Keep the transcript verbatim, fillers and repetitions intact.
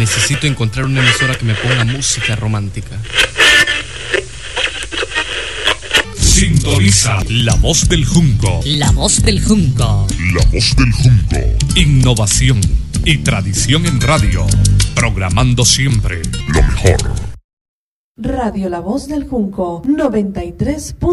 necesito encontrar una emisora que me ponga música romántica. Sintoniza La Voz del Junco. La Voz del Junco. La Voz del Junco. Innovación y tradición en radio. Programando siempre lo mejor. Radio La Voz del Junco noventa y tres.